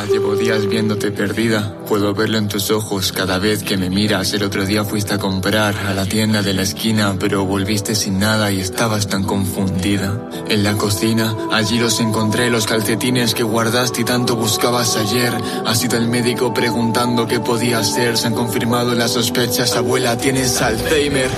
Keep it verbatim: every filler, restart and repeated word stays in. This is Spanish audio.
llevo días viéndote perdida. Puedo verlo en tus ojos cada vez que me miras. El otro día fuiste a comprar a la tienda de la esquina, pero volviste sin nada y estabas tan confundida. En la cocina, allí los encontré, los calcetines que guardaste y tanto buscabas ayer. Ha sido el médico preguntando qué podía ser. Se han confirmado las sospechas, abuela, tienes Alzheimer.